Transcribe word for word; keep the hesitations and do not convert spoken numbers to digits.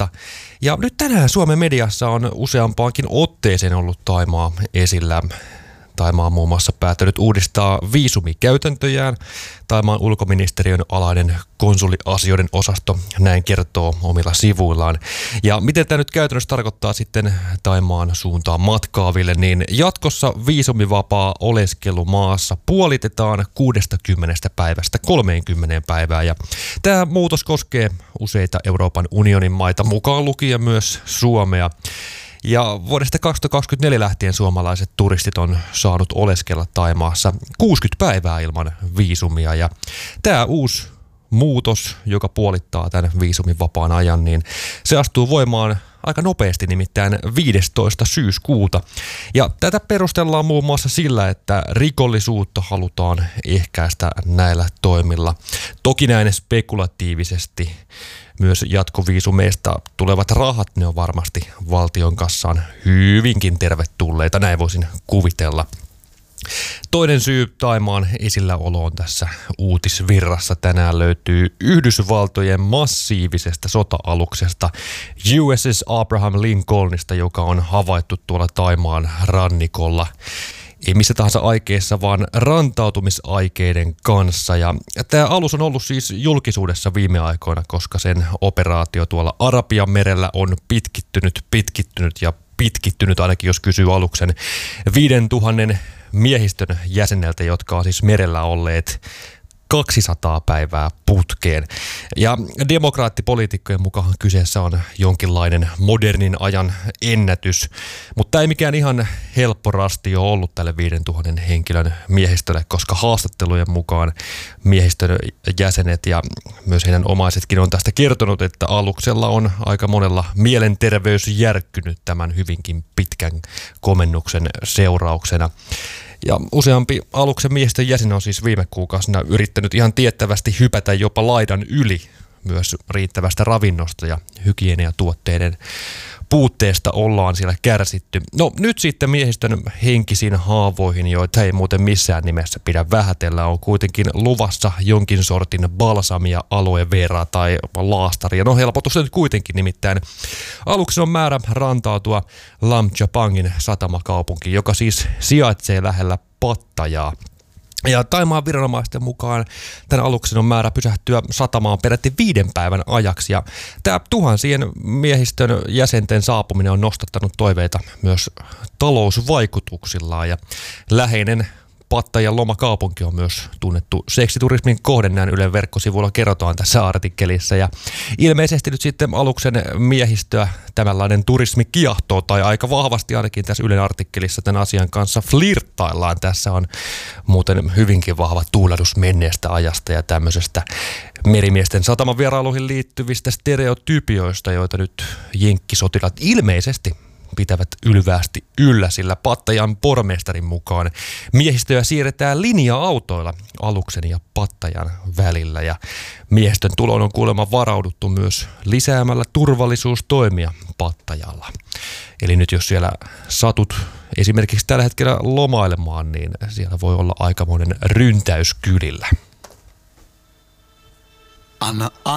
Taimaasta. Ja nyt tänään Suomen mediassa on useampaankin otteeseen ollut Taimaa esillä. Taimaa on muun muassa päättänyt uudistaa viisumikäytäntöjään. Taimaan ulkoministeriön alainen konsuliasioiden osasto näin kertoo omilla sivuillaan. Ja miten tämä nyt käytännössä tarkoittaa sitten Taimaan suuntaan matkaaville, niin jatkossa viisumivapaa oleskelu maassa puolitetaan kuudestakymmenestä päivästä kolmeenkymmeneen päivään. Ja tämä muutos koskee useita Euroopan unionin maita, mukaan lukien myös Suomea. Ja vuodesta kaksituhattakaksikymmentäneljä lähtien suomalaiset turistit on saanut oleskella Taimaassa kuusikymmentä päivää ilman viisumia. Ja tämä uusi muutos, joka puolittaa tämän viisumin vapaan ajan, niin se astuu voimaan aika nopeasti, nimittäin viidestoista syyskuuta. Ja tätä perustellaan muun muassa sillä, että rikollisuutta halutaan ehkäistä näillä toimilla. Toki näin spekulatiivisesti myös jatkoviisumeista tulevat rahat, ne on varmasti valtion kassaan hyvinkin tervetulleita, näin voisin kuvitella. Toinen syy Taimaan esilläoloon tässä uutisvirrassa tänään löytyy Yhdysvaltojen massiivisesta sota-aluksesta U S S Abraham Lincolnista, joka on havaittu tuolla Taimaan rannikolla. Ei missä tahansa aikeissa, vaan rantautumisaikeiden kanssa. Ja tämä alus on ollut siis julkisuudessa viime aikoina, koska sen operaatio tuolla Arabian merellä on pitkittynyt, pitkittynyt ja pitkittynyt, ainakin jos kysyy aluksen viidentuhannen miehistön jäseneltä, jotka on siis merellä olleet kaksisataa päivää putkeen. Ja demokraattipoliitikkojen mukaan kyseessä on jonkinlainen modernin ajan ennätys, mutta ei mikään ihan helppo rasti ole ollut tälle viidentuhannen henkilön miehistölle, koska haastattelujen mukaan miehistön jäsenet ja myös heidän omaisetkin on tästä kertonut, että aluksella on aika monella mielenterveys järkkynyt tämän hyvinkin pitkän komennuksen seurauksena. Ja useampi aluksen miehistön jäsen on siis viime kuukausina yrittänyt ihan tiettävästi hypätä jopa laidan yli myös riittävästä ravinnosta ja hygieniatuotteiden puutteesta ollaan siellä kärsitty. No nyt sitten miehistön henkisiin haavoihin, joita ei muuten missään nimessä pidä vähätellä, on kuitenkin luvassa jonkin sortin balsamia, aloe vera tai laastaria. No helpotus nyt kuitenkin, nimittäin aluksen on määrä rantautua Lam Chapangin satamakaupunkiin, joka siis sijaitsee lähellä Pattajaa. Ja Taimaan viranomaisten mukaan tämän aluksen on määrä pysähtyä satamaan peräti viiden päivän ajaksi. Ja tämä tuhansien miehistön jäsenten saapuminen on nostattanut toiveita myös talousvaikutuksillaan. Ja läheinen Pattajan lomakaupunki on myös tunnettu seksiturismin kohde, näin Ylen verkkosivuilla kerrotaan tässä artikkelissa. Ja ilmeisesti nyt sitten aluksen miehistöä tämänlainen turismi kiehtoo, tai aika vahvasti ainakin tässä Ylen artikkelissa tämän asian kanssa flirttaillaan. Tässä on muuten hyvinkin vahva tuulahdus menneestä ajasta ja tämmöisestä merimiesten satamavierailuihin liittyvistä stereotypioista, joita nyt jenkkisotilaat ilmeisesti pitävät ylväästi yllä, sillä Pattajan pormestarin mukaan miehistöä siirretään linja-autoilla aluksen ja Pattajan välillä. Ja miehistön tuloon on kuulemma varauduttu myös lisäämällä turvallisuustoimia Pattajalla. Eli nyt jos siellä satut esimerkiksi tällä hetkellä lomailemaan, niin siellä voi olla aikamoinen ryntäys kylillä. Anna